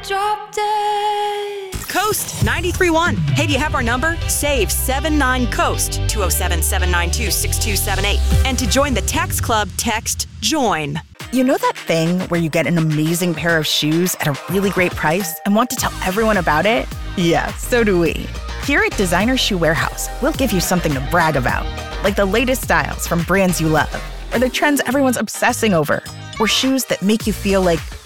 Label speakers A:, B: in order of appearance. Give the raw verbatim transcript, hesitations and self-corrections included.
A: drop dead.
B: Coast ninety-three point one. Hey, do you have our number? Save seven nine COAST, two oh seven, seven nine two, six two seven eight. And to join the text club, text JOIN.
C: You know that thing where you get an amazing pair of shoes at a really great price and want to tell everyone about it? Yeah, so do we. Here at Designer Shoe Warehouse, we'll give you something to brag about, like the latest styles from brands you love, or the trends everyone's obsessing over, or shoes that make you feel like